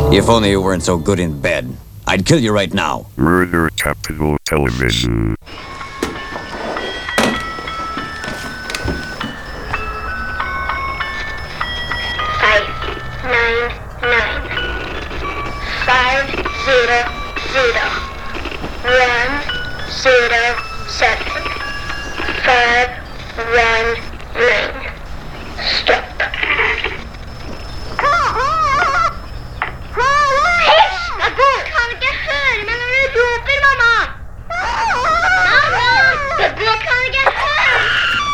If only you weren't so good in bed. I'd kill you right now. Murder Capital Television. One 0 7 5 1